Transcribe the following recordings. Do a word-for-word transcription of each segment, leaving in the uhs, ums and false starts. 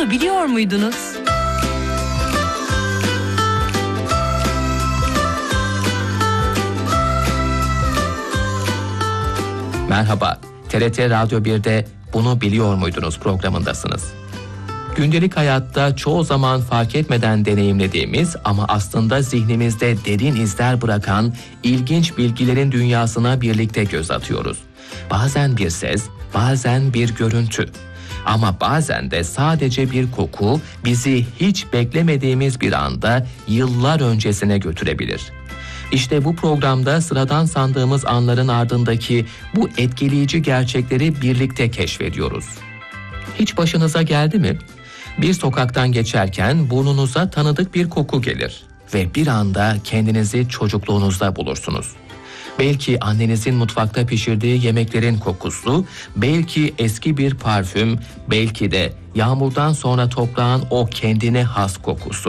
Bunu biliyor muydunuz? Merhaba, T R T Radyo bir'de Bunu Biliyor Muydunuz programındasınız. Gündelik hayatta çoğu zaman fark etmeden deneyimlediğimiz ama aslında zihnimizde derin izler bırakan ilginç bilgilerin dünyasına birlikte göz atıyoruz. Bazen bir ses, bazen bir görüntü. Ama bazen de sadece bir koku bizi hiç beklemediğimiz bir anda yıllar öncesine götürebilir. İşte bu programda sıradan sandığımız anların ardındaki bu etkileyici gerçekleri birlikte keşfediyoruz. Hiç başınıza geldi mi? Bir sokaktan geçerken burnunuza tanıdık bir koku gelir ve bir anda kendinizi çocukluğunuzda bulursunuz. Belki annenizin mutfakta pişirdiği yemeklerin kokusu, belki eski bir parfüm, belki de yağmurdan sonra toprağın o kendine has kokusu.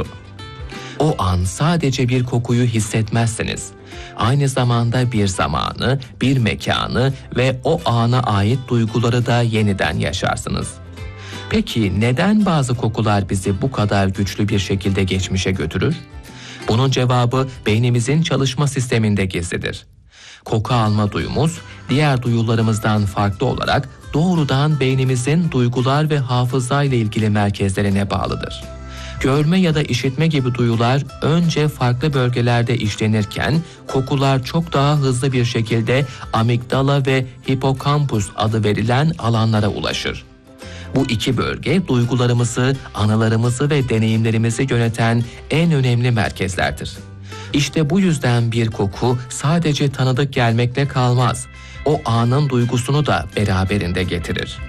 O an sadece bir kokuyu hissetmezseniz, aynı zamanda bir zamanı, bir mekanı ve o ana ait duyguları da yeniden yaşarsınız. Peki neden bazı kokular bizi bu kadar güçlü bir şekilde geçmişe götürür? Bunun cevabı beynimizin çalışma sisteminde gizlidir. Koku alma duyumuz, diğer duyularımızdan farklı olarak doğrudan beynimizin duygular ve hafıza ile ilgili merkezlerine bağlıdır. Görme ya da işitme gibi duyular önce farklı bölgelerde işlenirken kokular çok daha hızlı bir şekilde amigdala ve hipokampus adı verilen alanlara ulaşır. Bu iki bölge duygularımızı, anılarımızı ve deneyimlerimizi yöneten en önemli merkezlerdir. İşte bu yüzden bir koku sadece tanıdık gelmekle kalmaz. O anın duygusunu da beraberinde getirir.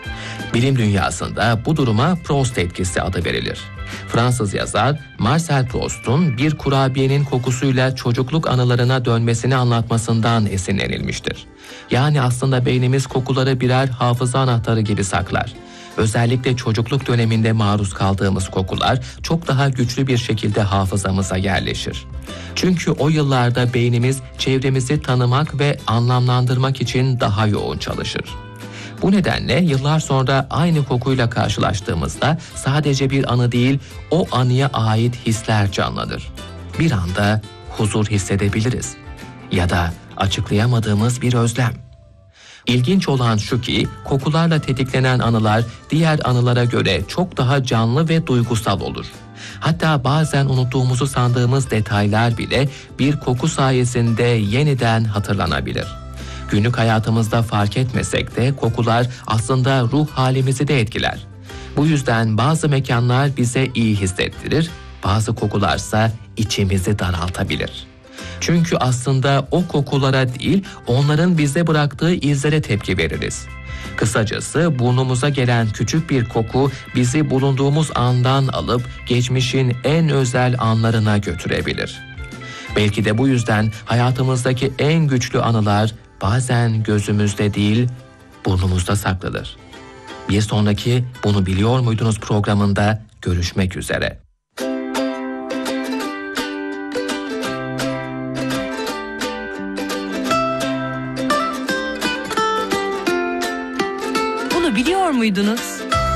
Bilim dünyasında bu duruma Proust etkisi adı verilir. Fransız yazar Marcel Proust'un bir kurabiyenin kokusuyla çocukluk anılarına dönmesini anlatmasından esinlenilmiştir. Yani aslında beynimiz kokuları birer hafıza anahtarı gibi saklar. Özellikle çocukluk döneminde maruz kaldığımız kokular çok daha güçlü bir şekilde hafızamıza yerleşir. Çünkü o yıllarda beynimiz çevremizi tanımak ve anlamlandırmak için daha yoğun çalışır. Bu nedenle yıllar sonra aynı kokuyla karşılaştığımızda sadece bir anı değil, o anıya ait hisler canlanır. Bir anda huzur hissedebiliriz ya da açıklayamadığımız bir özlem. İlginç olan şu ki kokularla tetiklenen anılar diğer anılara göre çok daha canlı ve duygusal olur. Hatta bazen unuttuğumuzu sandığımız detaylar bile bir koku sayesinde yeniden hatırlanabilir. Günlük hayatımızda fark etmesek de kokular aslında ruh halimizi de etkiler. Bu yüzden bazı mekanlar bize iyi hissettirir, bazı kokularsa içimizi daraltabilir. Çünkü aslında o kokulara değil, onların bize bıraktığı izlere tepki veririz. Kısacası burnumuza gelen küçük bir koku bizi bulunduğumuz andan alıp geçmişin en özel anlarına götürebilir. Belki de bu yüzden hayatımızdaki en güçlü anılar bazen gözümüzde değil, burnumuzda saklıdır. Bir sonraki Bunu Biliyor Muydunuz programında görüşmek üzere. Bunu biliyor muydunuz?